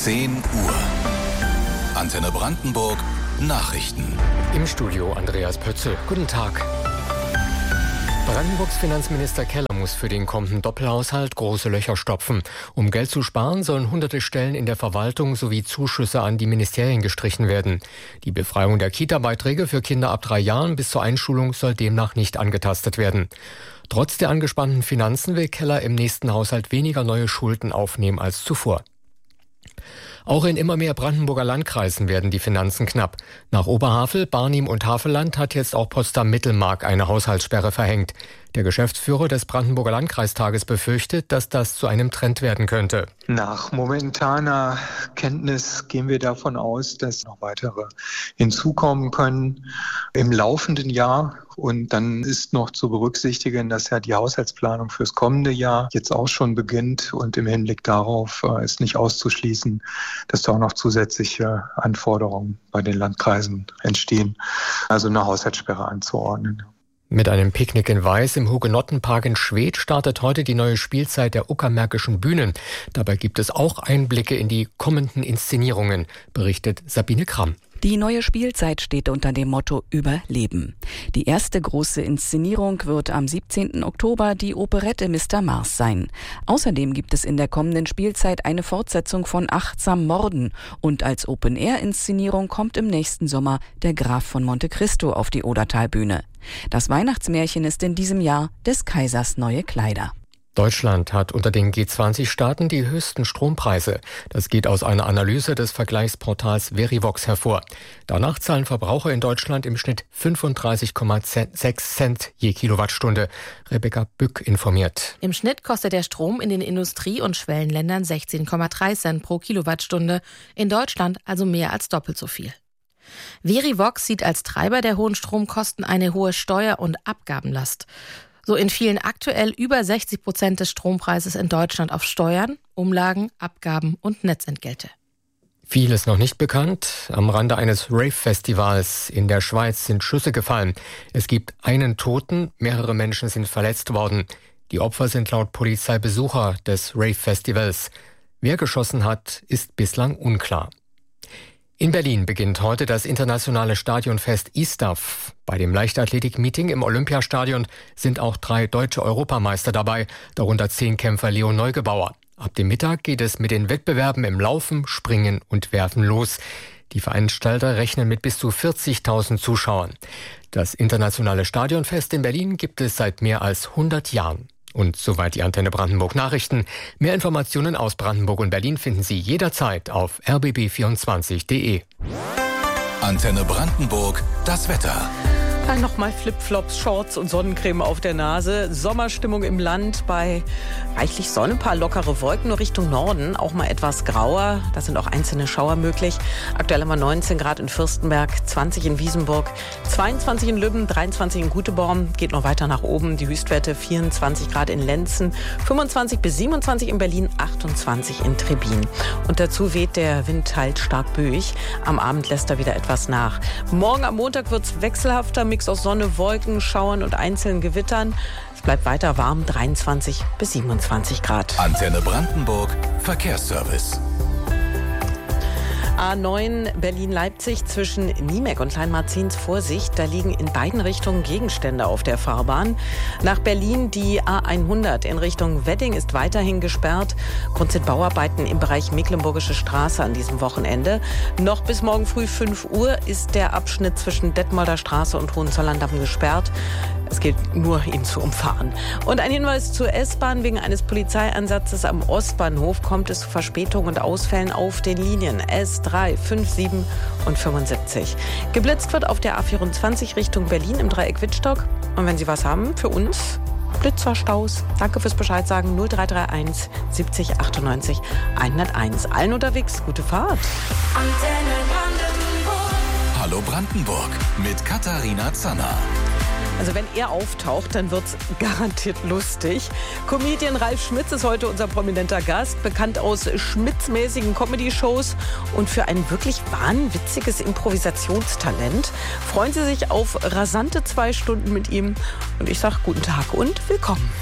10 Uhr. Antenne Brandenburg Nachrichten. Im Studio Andreas Pötzl. Guten Tag. Brandenburgs Finanzminister Keller muss für den kommenden Doppelhaushalt große Löcher stopfen. Um Geld zu sparen, sollen hunderte Stellen in der Verwaltung sowie Zuschüsse an die Ministerien gestrichen werden. Die Befreiung der Kita-Beiträge für Kinder ab 3 Jahren bis zur Einschulung soll demnach nicht angetastet werden. Trotz der angespannten Finanzen will Keller im nächsten Haushalt weniger neue Schulden aufnehmen als zuvor. Auch in immer mehr Brandenburger Landkreisen werden die Finanzen knapp. Nach Oberhavel, Barnim und Havelland hat jetzt auch Potsdam-Mittelmark eine Haushaltssperre verhängt. Der Geschäftsführer des Brandenburger Landkreistages befürchtet, dass das zu einem Trend werden könnte. Nach momentaner Kenntnis gehen wir davon aus, dass noch weitere hinzukommen können im laufenden Jahr. Und dann ist noch zu berücksichtigen, dass ja die Haushaltsplanung fürs kommende Jahr jetzt auch schon beginnt. Und im Hinblick darauf ist nicht auszuschließen, dass da auch noch zusätzliche Anforderungen bei den Landkreisen entstehen, also eine Haushaltssperre anzuordnen. Mit einem Picknick in Weiß im Hugenottenpark in Schwedt startet heute die neue Spielzeit der Uckermärkischen Bühnen. Dabei gibt es auch Einblicke in die kommenden Inszenierungen, berichtet Sabine Kramm. Die neue Spielzeit steht unter dem Motto Überleben. Die erste große Inszenierung wird am 17. Oktober die Operette Mr. Mars sein. Außerdem gibt es in der kommenden Spielzeit eine Fortsetzung von Achtsam Morden. Und als Open-Air-Inszenierung kommt im nächsten Sommer der Graf von Monte Cristo auf die Odertalbühne. Das Weihnachtsmärchen ist in diesem Jahr des Kaisers neue Kleider. Deutschland hat unter den G20-Staaten die höchsten Strompreise. Das geht aus einer Analyse des Vergleichsportals Verivox hervor. Danach zahlen Verbraucher in Deutschland im Schnitt 35,6 Cent je Kilowattstunde. Rebecca Bück informiert. Im Schnitt kostet der Strom in den Industrie- und Schwellenländern 16,3 Cent pro Kilowattstunde. In Deutschland also mehr als doppelt so viel. Verivox sieht als Treiber der hohen Stromkosten eine hohe Steuer- und Abgabenlast. So entfielen aktuell über 60% des Strompreises in Deutschland auf Steuern, Umlagen, Abgaben und Netzentgelte. Vieles noch nicht bekannt. Am Rande eines Rave-Festivals in der Schweiz sind Schüsse gefallen. Es gibt einen Toten, mehrere Menschen sind verletzt worden. Die Opfer sind laut Polizei Besucher des Rave-Festivals. Wer geschossen hat, ist bislang unklar. In Berlin beginnt heute das internationale Stadionfest ISTAF. Bei dem Leichtathletik-Meeting im Olympiastadion sind auch 3 deutsche Europameister dabei, darunter 10-Kämpfer Leon Neugebauer. Ab dem Mittag geht es mit den Wettbewerben im Laufen, Springen und Werfen los. Die Veranstalter rechnen mit bis zu 40.000 Zuschauern. Das internationale Stadionfest in Berlin gibt es seit mehr als 100 Jahren. Und soweit die Antenne Brandenburg Nachrichten. Mehr Informationen aus Brandenburg und Berlin finden Sie jederzeit auf rbb24.de. Antenne Brandenburg, das Wetter. Nochmal Flipflops, Shorts und Sonnencreme auf der Nase. Sommerstimmung im Land bei reichlich Sonne, ein paar lockere Wolken, nur Richtung Norden auch mal etwas grauer. Da sind auch einzelne Schauer möglich. Aktuell haben wir 19 Grad in Fürstenberg, 20 in Wiesenburg, 22 in Lübben, 23 in Güteborn. Geht noch weiter nach oben. Die Höchstwerte 24 Grad in Lenzen, 25 bis 27 in Berlin, 28 in Trebin. Und dazu weht der Wind teils stark böig. Am Abend lässt er wieder etwas nach. Morgen am Montag wird es wechselhafter. Mix aus Sonne, Wolken, Schauern und einzelnen Gewittern. Es bleibt weiter warm, 23 bis 27 Grad. Antenne Brandenburg, Verkehrsservice. A9 Berlin-Leipzig zwischen Niemek und Kleinmarzins Vorsicht. Da liegen in beiden Richtungen Gegenstände auf der Fahrbahn. Nach Berlin die A100 in Richtung Wedding ist weiterhin gesperrt. Grund sind Bauarbeiten im Bereich Mecklenburgische Straße an diesem Wochenende. Noch bis morgen früh 5 Uhr ist der Abschnitt zwischen Detmolder Straße und Hohenzollern-Damm gesperrt. Es gilt nur, ihn zu umfahren. Und ein Hinweis zur S-Bahn. Wegen eines Polizeieinsatzes am Ostbahnhof kommt es zu Verspätungen und Ausfällen auf den Linien S3, 5, 7 und 75. Geblitzt wird auf der A24 Richtung Berlin im Dreieck Wittstock. Und wenn Sie was haben für uns, Blitzerstaus, danke fürs Bescheid sagen, 0331 70 98 101. Allen unterwegs, gute Fahrt. Antenne Brandenburg. Hallo Brandenburg mit Katharina Zanner. Also wenn er auftaucht, dann wird's garantiert lustig. Comedian Ralf Schmitz ist heute unser prominenter Gast, bekannt aus schmitzmäßigen Comedy-Shows und für ein wirklich wahnwitziges Improvisationstalent. Freuen Sie sich auf rasante 2 Stunden mit ihm und ich sage guten Tag und willkommen.